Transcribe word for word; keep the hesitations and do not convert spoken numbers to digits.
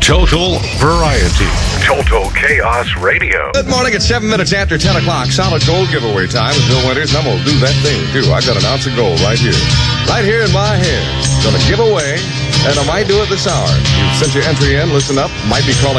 Total variety. Total Chaos Radio. Good morning. It's seven minutes after ten o'clock. Solid gold giveaway time with Bill Winters. And I'm going to do that thing, too. I got an ounce of gold right here. Right here in my hand. Going to give away, and I might do it this hour. You've sent your entry in. Listen up. Might be calling